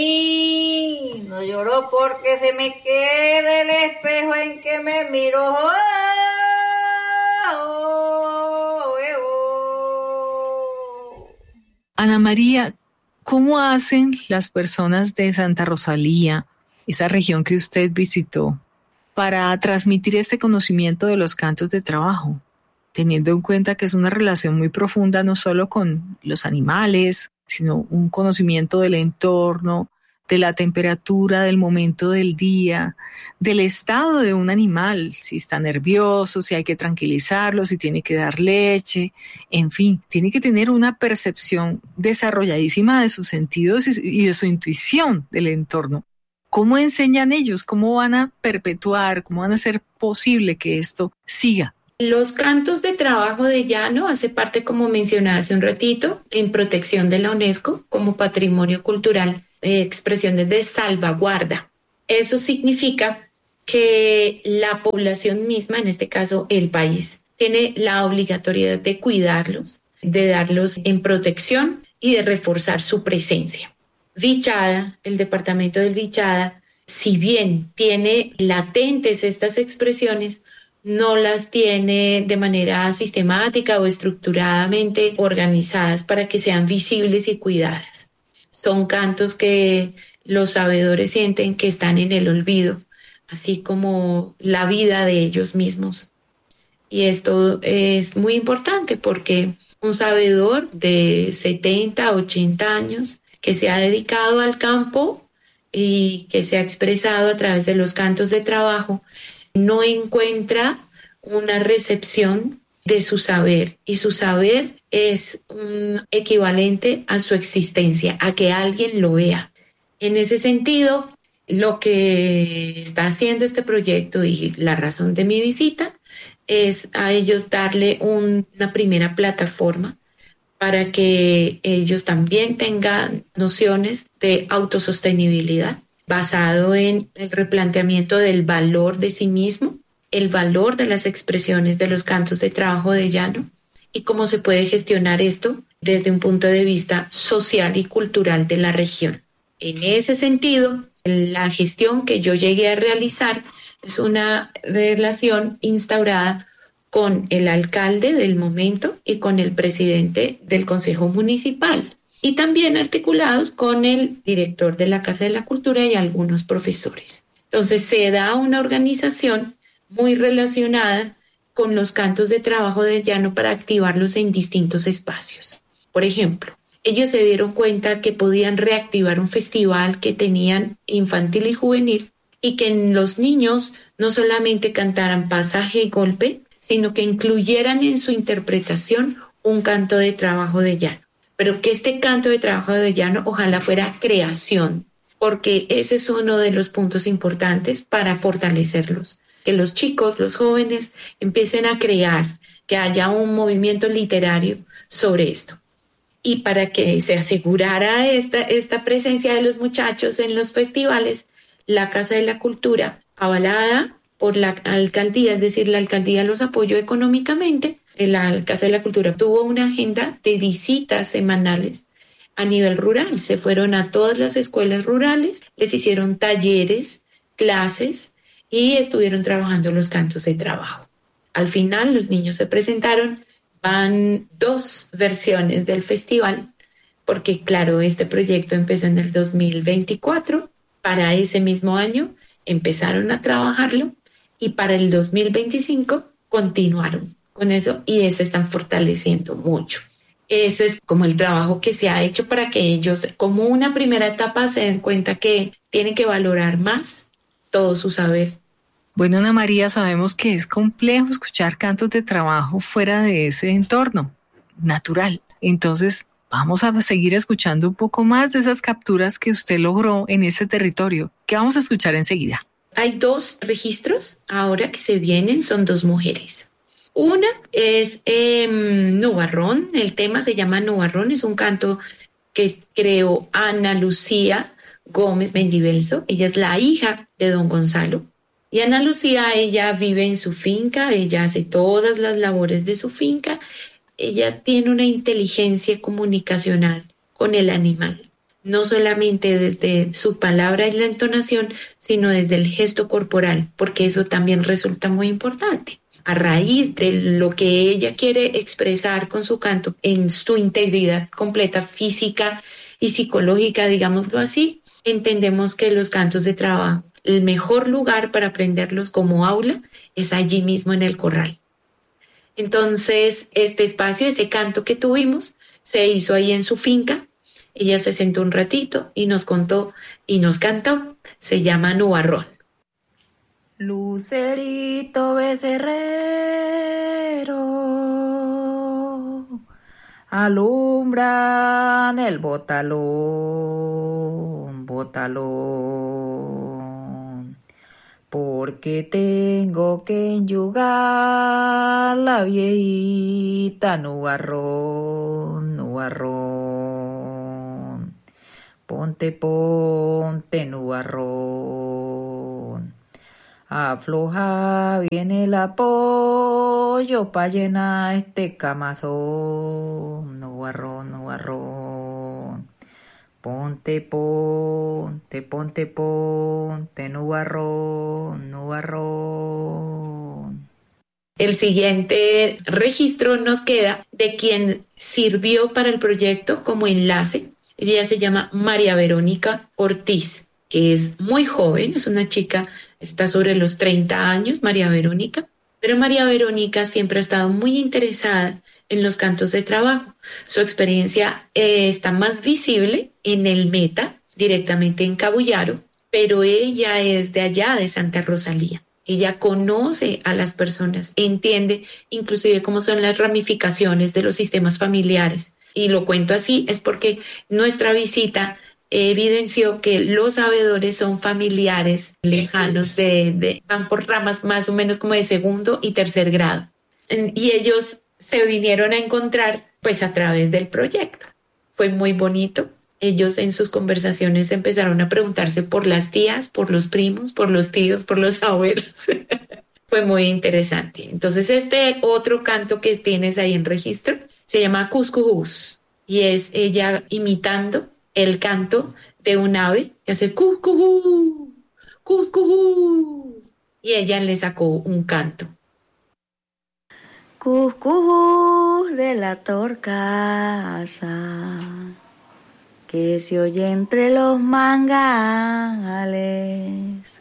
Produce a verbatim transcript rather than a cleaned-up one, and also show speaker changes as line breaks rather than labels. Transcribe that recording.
Y no lloro porque se me quede el espejo en que me miro. Oh, oh, oh.
Ana María, ¿cómo hacen las personas de Santa Rosalía, esa región que usted visitó, para transmitir este conocimiento de los cantos de trabajo, teniendo en cuenta que es una relación muy profunda no solo con los animales, sino un conocimiento del entorno, de la temperatura, del momento del día, del estado de un animal, si está nervioso, si hay que tranquilizarlo, si tiene que dar leche, en fin, tiene que tener una percepción desarrolladísima de sus sentidos y de su intuición del entorno. ¿Cómo enseñan ellos? ¿Cómo van a perpetuar? ¿Cómo van a hacer posible que esto siga?
Los cantos de trabajo de llano hace parte, como mencioné hace un ratito, en protección de la UNESCO como patrimonio cultural, eh, expresiones de salvaguarda. Eso significa que la población misma, en este caso el país, tiene la obligatoriedad de cuidarlos, de darlos en protección y de reforzar su presencia. Vichada, el departamento del Vichada, si bien tiene latentes estas expresiones, no las tiene de manera sistemática o estructuradamente organizadas para que sean visibles y cuidadas. Son cantos que los sabedores sienten que están en el olvido, así como la vida de ellos mismos. Y esto es muy importante porque un sabedor de setenta, ochenta años que se ha dedicado al campo y que se ha expresado a través de los cantos de trabajo, no encuentra una recepción de su saber, y su saber es un equivalente a su existencia, a que alguien lo vea. En ese sentido, lo que está haciendo este proyecto y la razón de mi visita es a ellos darle un, una primera plataforma para que ellos también tengan nociones de autosostenibilidad, basado en el replanteamiento del valor de sí mismo, el valor de las expresiones de los cantos de trabajo de llano y cómo se puede gestionar esto desde un punto de vista social y cultural de la región. En ese sentido, la gestión que yo llegué a realizar es una relación instaurada con el alcalde del momento y con el presidente del Consejo Municipal, y también articulados con el director de la Casa de la Cultura y algunos profesores. Entonces se da una organización muy relacionada con los cantos de trabajo de llano para activarlos en distintos espacios. Por ejemplo, ellos se dieron cuenta que podían reactivar un festival que tenían infantil y juvenil y que los niños no solamente cantaran pasaje y golpe, sino que incluyeran en su interpretación un canto de trabajo de llano. Pero que este canto de trabajo de llano ojalá fuera creación, porque ese es uno de los puntos importantes para fortalecerlos. Que los chicos, los jóvenes, empiecen a crear, que haya un movimiento literario sobre esto. Y para que se asegurara esta, esta presencia de los muchachos en los festivales, la Casa de la Cultura, avalada por la alcaldía, es decir, la alcaldía los apoyó económicamente, la Casa de la Cultura tuvo una agenda de visitas semanales a nivel rural. Se fueron a todas las escuelas rurales, les hicieron talleres, clases y estuvieron trabajando los cantos de trabajo. Al final los niños se presentaron, van dos versiones del festival, porque claro, este proyecto empezó en el dos mil veinticuatro, para ese mismo año empezaron a trabajarlo y para el dos mil veinticinco continuaron con eso y se están fortaleciendo mucho. Eso es como el trabajo que se ha hecho para que ellos, como una primera etapa, se den cuenta que tienen que valorar más todo su saber.
Bueno, Ana María, sabemos que es complejo escuchar cantos de trabajo fuera de ese entorno natural. Entonces, vamos a seguir escuchando un poco más de esas capturas que usted logró en ese territorio, que vamos a escuchar enseguida.
Hay dos registros ahora que se vienen, son dos mujeres. Una es eh, Nubarrón, el tema se llama Nubarrón, es un canto que creó Ana Lucía Gómez Mendivelso, ella es la hija de don Gonzalo. Y Ana Lucía, ella vive en su finca, ella hace todas las labores de su finca, ella tiene una inteligencia comunicacional con el animal. no solamente desde su palabra y la entonación, sino desde el gesto corporal, porque eso también resulta muy importante. A raíz de lo que ella quiere expresar con su canto en su integridad completa física y psicológica, digámoslo así, entendemos que los cantos de trabajo, el mejor lugar para aprenderlos como aula es allí mismo en el corral. Entonces, este espacio, ese canto que tuvimos, se hizo ahí en su finca. Ella se sentó un ratito y nos contó y nos cantó. Se llama Nubarrón.
Lucerito becerrero, alumbran el botalón, botalón, porque tengo que enyugar la viejita nubarrón, nubarrón, ponte, ponte nubarrón. Afloja bien el apoyo pa' llenar este camazón, nubarrón, nubarrón. Ponte, ponte, ponte, ponte, nubarrón, nubarrón.
El siguiente registro nos queda de quien sirvió para el proyecto como enlace. Ella se llama María Verónica Ortiz, que es muy joven, es una chica, está sobre los treinta años, María Verónica, pero María Verónica siempre ha estado muy interesada en los cantos de trabajo. Su experiencia eh, está más visible en el Meta, directamente en Cabullaro, pero ella es de allá, de Santa Rosalía. Ella conoce a las personas, entiende inclusive cómo son las ramificaciones de los sistemas familiares. Y lo cuento así es porque nuestra visita evidenció que los sabedores son familiares lejanos, de, de, van por ramas más o menos como de segundo y tercer grado. Y ellos se vinieron a encontrar pues a través del proyecto. Fue muy bonito. Ellos en sus conversaciones empezaron a preguntarse por las tías, por los primos, por los tíos, por los abuelos. Fue muy interesante. Entonces este otro canto que tienes ahí en registro se llama Cuscujús y es ella imitando el canto de un ave que hace cuscujú, cuscujú, y ella le sacó un canto.
Cuscujú de la torcaza, que se oye entre los mangales,